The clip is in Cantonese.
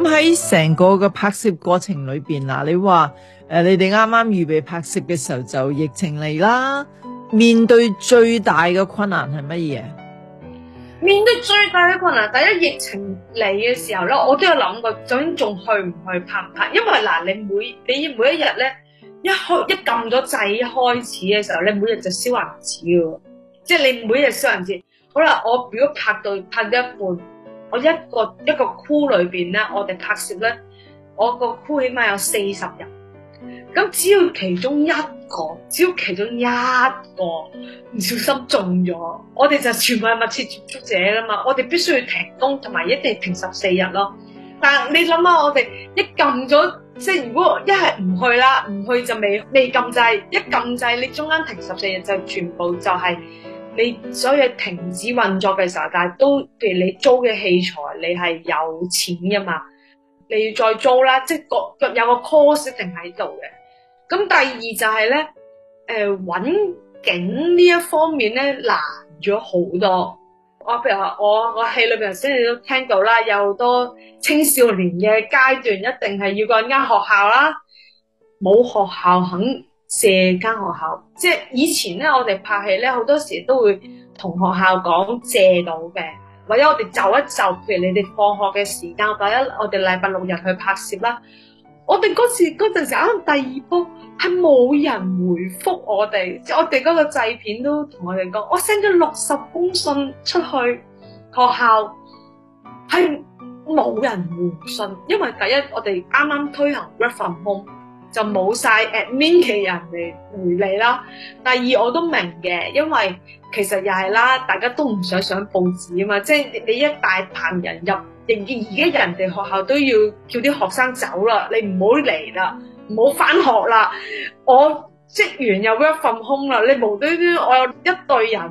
喺成個嘅拍攝過程裏邊嗱，你話你哋啱啱預備拍攝嘅時候就疫情嚟啦，面對最大嘅困難係乜嘢？ 面對最大嘅困難，第一，疫情嚟嘅時候咧，我都有諗過究竟仲去唔去拍唔拍？因為嗱，你每一日咧一撳咗掣一開始嘅時候，你每日就燒銀紙嘅，即係你每日燒銀紙。好啦，我如果拍到一半，我一個箍裏邊咧，我哋拍攝咧，我個箍起碼有40人。咁只要其中一個唔小心中咗，我哋就全部係密切接觸者啦嘛，我哋必須要停工，同埋一定停14日咯。但係你諗下，我哋一撳咗，即係如果一係唔去啦，唔去就未撳掣，一撳掣你中間停14日就全部就係你所有停止運作嘅時候，但係都譬如你租嘅器材你係有錢噶嘛，你要再租啦，即係有個 cost 一定喺度嘅。咁第二就係咧，揾景呢一方面咧難咗好多。譬如話我個戲裏邊頭先你都聽到啦，有好多青少年嘅階段一定係要個間學校啦，冇學校肯借間學校。即係以前咧，我哋拍戲咧好多時都會同學校講借到嘅，或者我哋就一就，譬如你哋放學嘅時間，或者我哋禮拜6日去拍攝啦。我哋嗰陣時啱第二波係冇人回覆我哋，即係我哋嗰個製片都同我哋講，我 send 咗60封信出去學校，係冇人回信，因為第一我哋啱啱推行 work from home，就冇晒 admin 嘅人嚟回你啦。第二我都明嘅，因為其實又係啦，大家都唔想上報紙啊嘛，即係你一大棚人入。而家人哋學校都要叫啲學生走啦，你唔好嚟啦，唔好返學啦。我職員又 work from home啦，你無端端我有一隊人。